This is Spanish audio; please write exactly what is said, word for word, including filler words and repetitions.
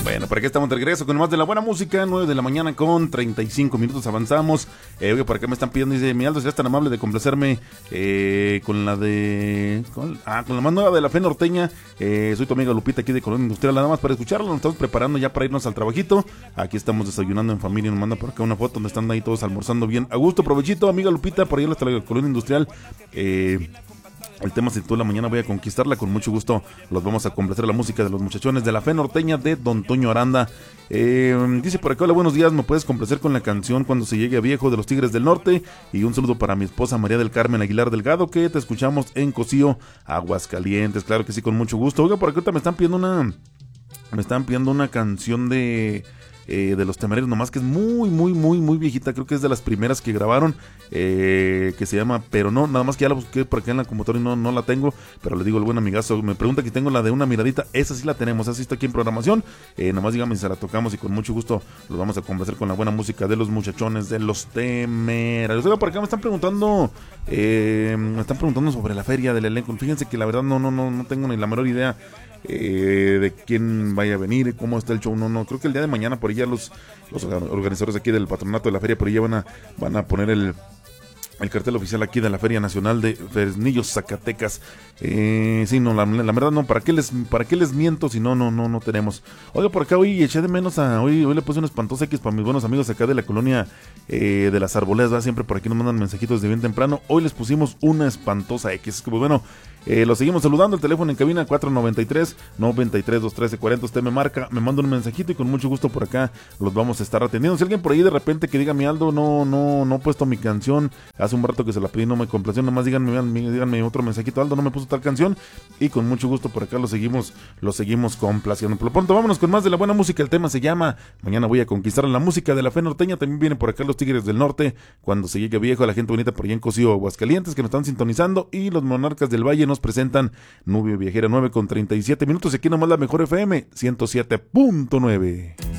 Bueno, por acá estamos de regreso con más de la buena música, nueve de la mañana con treinta y cinco minutos avanzamos. Eh, oye, por acá me están pidiendo, dice, mi Aldo, ¿serías tan amable de complacerme eh, con la de... Con, ah, con la más nueva de la Fe Norteña? Eh, soy tu amiga Lupita aquí de Colonia Industrial, nada más para escucharlo, nos estamos preparando ya para irnos al trabajito. Aquí estamos desayunando en familia, nos manda por acá una foto donde están ahí todos almorzando bien. A gusto, provechito, amiga Lupita, por ahí hasta la Colonia Industrial. Eh... El tema se titula Mañana voy a conquistarla. Con mucho gusto los vamos a complacer la música de los muchachones de la Fe Norteña de Don Toño Aranda. Eh, dice por acá, hola, buenos días, me puedes complacer con la canción Cuando se llegue a viejo de los Tigres del Norte. Y un saludo para mi esposa María del Carmen Aguilar Delgado, que te escuchamos en Cocío, Aguascalientes. Claro que sí, con mucho gusto. Oiga, por acá ahorita me están pidiendo una Me están pidiendo una canción de... Eh, de los Temerarios, nomás que es muy, muy, muy, muy viejita. Creo que es de las primeras que grabaron, eh, que se llama Pero No, nada más que ya la busqué por acá en la computadora y no, no la tengo, pero le digo al buen amigazo, me pregunta que tengo la de Una Miradita, esa sí la tenemos, esa sí está aquí en programación, eh, nomás dígame si se la tocamos y con mucho gusto los vamos a conversar con la buena música de los muchachones de los Temerarios. Oiga, por acá me están preguntando, eh, me están preguntando sobre la feria del elenco. Fíjense que la verdad no, no, no, no tengo ni la menor idea Eh, de quién vaya a venir, cómo está el show. No, no, creo que el día de mañana por ahí ya los, los organizadores aquí del patronato de la feria por ahí ya van a, van a poner el el cartel oficial aquí de la Feria Nacional de Fresnillo, Zacatecas. Eh, sí, no, la, la verdad no, ¿para qué les para qué les miento si no, no, no, no tenemos? Oiga, por acá hoy eché de menos a, hoy, hoy le puse una espantosa X para mis buenos amigos acá de la colonia eh, de las Arboledas, ¿verdad? Siempre por aquí nos mandan mensajitos de bien temprano. Hoy les pusimos una espantosa X, que pues bueno, eh, los seguimos saludando, el teléfono en cabina cuatro noventa y tres, noventa y tres, doscientos trece, cuarenta, usted me marca, me manda un mensajito y con mucho gusto por acá los vamos a estar atendiendo. Si alguien por ahí de repente que diga, mi Aldo, no, no, no he puesto mi canción, hace un rato que se la pedí, no me complació, nomás díganme, díganme, díganme otro mensajito, Aldo, no me puso tal canción, y con mucho gusto por acá lo seguimos, lo seguimos complaciendo. Por lo pronto vámonos con más de la buena música, el tema se llama Mañana voy a conquistar la música de la Fe Norteña. También viene por acá los Tigres del Norte, Cuando se llegue viejo, la gente bonita por allá en Cocío, Aguascalientes, que nos están sintonizando, y los Monarcas del Valle nos presentan Nubia Viajera, nueve con treinta y siete minutos, y aquí nomás la mejor F M ciento siete punto nueve.